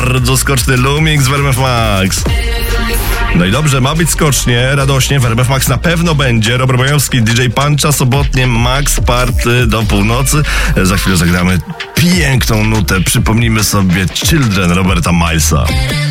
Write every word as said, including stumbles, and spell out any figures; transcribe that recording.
bardzo skoczny Lumix w R M F Max. No i dobrze, ma być skocznie, radośnie, w R M F Max na pewno będzie. Robert Bojowski, D J Pancza, sobotnie Max Party do północy. Za chwilę zagramy piękną nutę, przypomnijmy sobie Children Roberta Milesa.